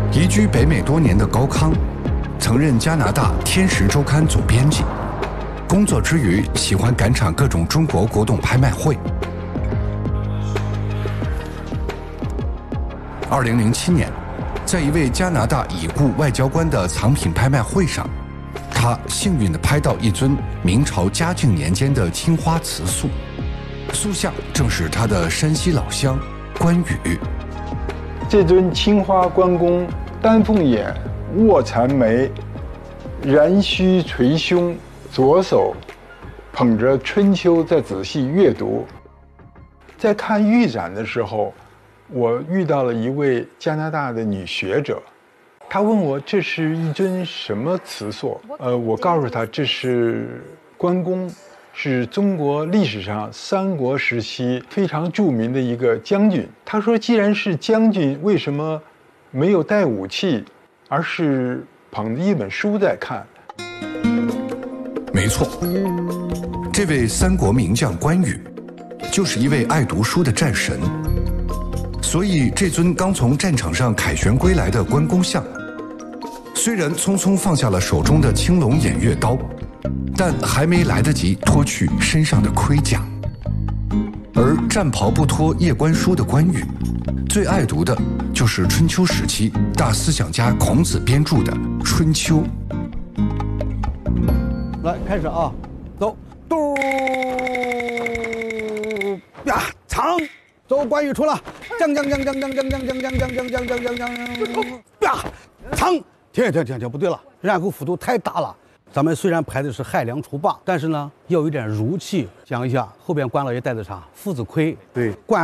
移居北美多年的高康，曾任加拿大《天时周刊》总编辑，工作之余喜欢赶场各种中国古董拍卖会。2007年，在一位加拿大已故外交官的藏品拍卖会上，他幸运地拍到一尊明朝嘉靖年间的青花瓷塑，塑像正是他的山西老乡关羽。 这尊青花关公，丹凤眼，卧蚕眉，髯须垂胸，左手捧着《春秋》在仔细阅读。在看预展的时候，我遇到了一位加拿大的女学者，她问我这是一尊什么瓷塑？我告诉她这是关公，是中国历史上三国时期非常著名的一个将军。她说，既然是将军，为什么没有带武器，而是捧着一本书在看？ 没错，这位三国名将关羽，就是一位爱读书的战神。所以这尊刚从战场上凯旋归来的关公像，虽然匆匆放下了手中的青龙偃月刀，但还没来得及脱去身上的盔甲。而战袍不脱夜观书的关羽，最爱读的就是春秋时期大思想家孔子编著的《春秋》。 来，开始啊，走，嘟呀，藏，走，关羽出了，将呀，藏，停，不对了，然后幅度太大了。咱们虽然排的是亥良除霸，但是呢，要有点儒气。讲一下，后边关老爷带的啥？夫子盔，对，关。